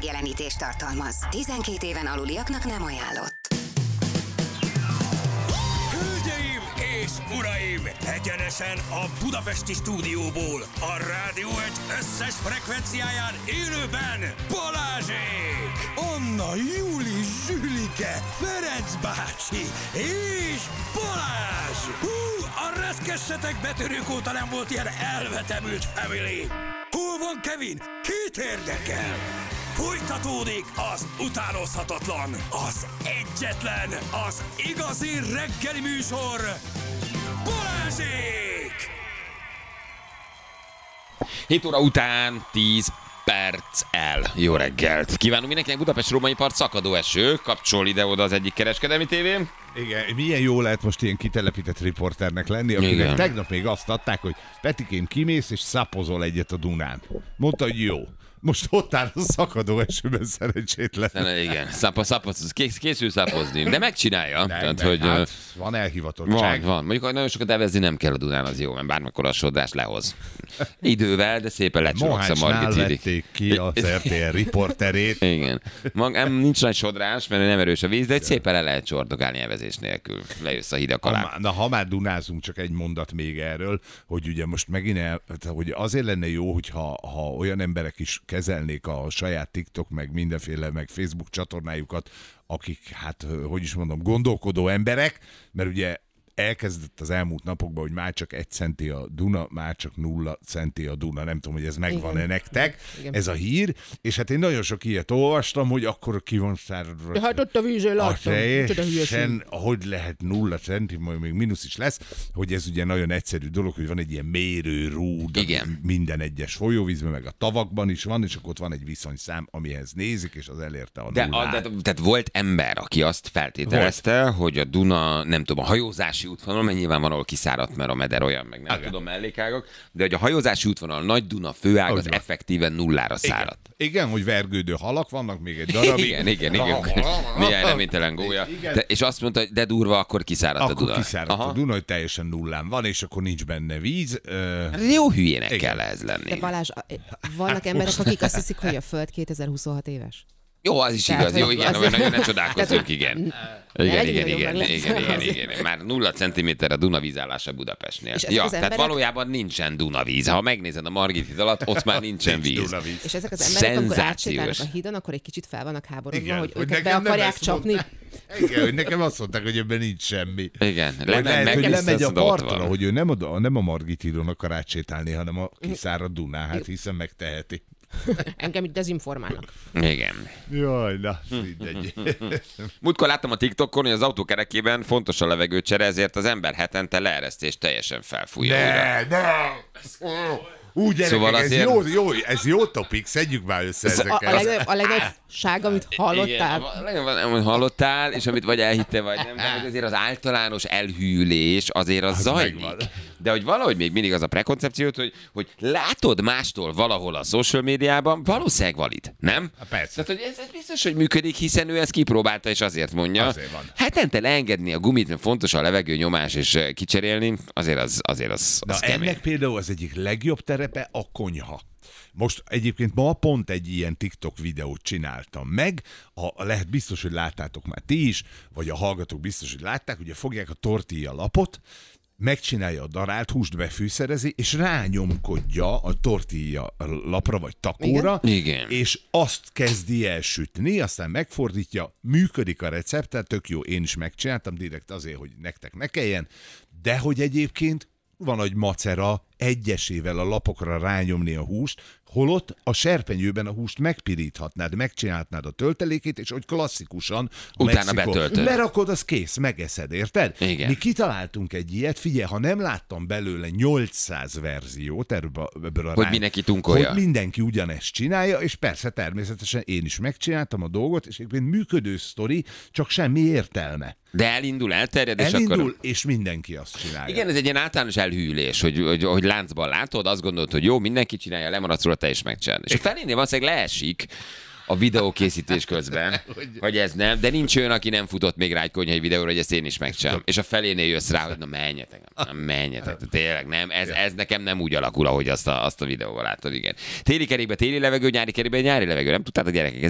megjelenítést tartalmaz. 12 éven aluliaknak nem ajánlott. Hölgyeim és uraim! Egyenesen a budapesti stúdióból, a Rádió Egy összes frekvenciáján élőben Balázsék! Anna, Júli, Zsülike, Ferenc bácsi és Balázs! A reszkessetek betörők óta nem volt ilyen elvetemült family! Hol van Kevin? Kit érdekel? Folytatódik az utánozhatatlan, az egyetlen, az igazi reggeli műsor, Balázsék! 7 óra után 10 perc el. Jó reggelt! Kívánunk mindenkinek. Budapest-Római part, szakadó eső, kapcsol ide-oda az egyik kereskedelmi tévén. Igen, milyen jó lehet most ilyen kitelepített riporternek lenni, akinek tegnap még azt adták, hogy Petikém, kimész és szapozol egyet a Dunán. Mondta, hogy jó. Most ott áll a szakadó esőben, szerencsétlen. Igen, készül szapozni, de megcsinálja. Tehát, hogy, hát, van elhivatottság. Van. Mondjuk, nagyon sokat evezni nem kell a Dunán, az jó, mert bármikor a sodrás lehoz. Idővel, de szépen lecsorogsz a Margit vették ki az RTL riporterét. Igen. Nincs nagy sodrás, mert nem erős a víz, de egy szépen le lehet csordogálni evezés nélkül. Lejössz a hidak alá. Ha már dunázunk, csak egy mondat még erről, hogy ugye most megint hogy azért lenne jó, hogyha olyan emberek is kezelnék a saját TikTok, meg mindenféle, meg Facebook csatornájukat, akik, hát, hogy is mondom, gondolkodó emberek, mert ugye elkezdett az elmúlt napokban, hogy már csak 1 centi a Duna, már csak 0 centi a Duna. Nem tudom, hogy ez megvan-e nektek, ez a hír. És hát én nagyon sok ilyet olvastam, hogy akkor ki van száradva. De hát ott a vízön láttam. Hogy lehet 0 centi, majd még mínusz is lesz, hogy ez ugye nagyon egyszerű dolog, hogy van egy ilyen mérőrúd minden egyes folyóvízben, meg a tavakban is van, és akkor ott van egy viszonyszám, amihez nézik, és az elérte a nullát. Tehát volt ember, aki azt feltételezte, hogy a Duna, nem tudom, a hajózási útvonal, mert nyilván van, ahol kiszáradt, mert a meder olyan, meg nem tudom, mellékágak, de hogy a hajózási útvonal, Nagy Duna főág az effektíven nullára száradt. Igen, hogy vergődő halak vannak még egy darabig. Igen. Néhány reménytelen gólya. És azt mondta, hogy de durva, akkor kiszáradt a Duna. Akkor kiszáradt a Duna, hogy teljesen nullán van, és akkor nincs benne víz. Jó hülyének kell ez lenni. De Balázs, vannak emberek, akik azt hiszik, hogy a Föld 2026 éves. Jó, az is igaz. Jó, igen, nagyon ne csodálkozzunk, igen. Igen. Már 0 centiméter a Duna vízállása Budapestnél. Tehát valójában nincsen Dunavíz. Ha megnézed a Margit híd alatt, ott már nincsen víz. És ezek az emberek, amikor átsétálnak a hídon, akkor egy kicsit fel vannak háborodva, hogy őket be akarják csapni. Igen, hogy nekem azt mondták, hogy ebben nincs semmi. Igen. Hogy lemegy a partra, hogy ő nem a Margit hídon akar átsétálni, hanem a kiszáradt Dunán, hát hiszen megteheti. Engem itt dezinformálnak. Igen. Jaj, na, mindegy. Múltkor láttam a TikTokon, hogy az autó kerekében fontos a levegőcsere, ezért az ember hetente leeresztést teljesen felfújja. Úgy gyerekek, szóval azért... ez jó topik, szedjük már össze ezeket. A legnagyobb ság, amit hallottál. Amit hallottál, és amit vagy elhitte, vagy nem, de azért az általános elhűlés azért az zajlik. Megvan. De hogy valahogy még mindig az a prekoncepciót, hogy látod mástól valahol a social médiában, valószínűleg valid, nem? Persze. Tehát, hogy ez biztos, hogy működik, hiszen ő ezt kipróbálta, és azért mondja. Azért van. Hetente leengedni a gumit, mert fontos a levegő nyomás, és kicserélni, azért az kemény. Ennek például az egyik legjobb terepe a konyha. Most egyébként ma pont egy ilyen TikTok videót csináltam meg, lehet biztos, hogy láttátok már ti is, vagy a hallgatók biztos, hogy látták, ugye fogják a tortilla lapot, megcsinálja a darált húst, befűszerezi, és rányomkodja a tortilla lapra, vagy takóra, Igen. és azt kezdi el sütni, aztán megfordítja, működik a recept, tök jó, én is megcsináltam direkt azért, hogy nektek ne kelljen, de hogy egyébként van egy macera egyesével a lapokra rányomni a húst, holott a serpenyőben a húst megpiríthatnád, megcsinálhatnád a töltelékét, és hogy klasszikusan utána betöltöd. Berakod, az kész, megeszed, érted? Igen. Mi kitaláltunk egy ilyet, figyelj, ha nem láttam belőle 800 verziót ebből a hogy mindenki tunkolja. Hogy mindenki ugyanezt csinálja, és persze természetesen én is megcsináltam a dolgot, és egyébként működő sztori, csak semmi értelme. De elterjed, és akkor... és mindenki azt csinálja. Igen, ez egy ilyen általános elhűlés, hogy láncban látod, azt gondolod, hogy jó, mindenki csinálja, lemaradsz róla, te is megcsinálod. És a felénél valószínűleg leesik a videókészítés közben, hogy ez nem, de nincs olyan, aki nem futott még rá egy konyhai videóra, hogy ezt én is megcsinálom. És a felénél jössz rá, hogy na menjetek, tényleg nem, ez nekem nem úgy alakul, ahogy azt a videóval látod, igen. Téli kerékbe téli levegő, nyári kerékbe nyári levegő, nem tudtátok gyerekek,